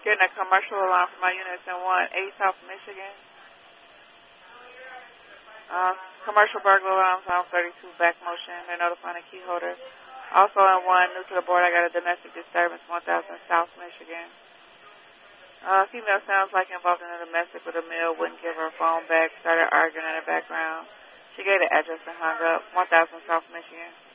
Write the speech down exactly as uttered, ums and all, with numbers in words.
Getting a commercial alarm from my units in one eight South Michigan. Uh, commercial burglar alarms on thirty-two back motion. They're notifying the key holder. Also in one, new to the board, I got a domestic disturbance, one thousand South Michigan. Uh, female sounds like involved in a domestic with a male, wouldn't give her phone back, started arguing in the background. She gave the address and hung up, one thousand South Michigan.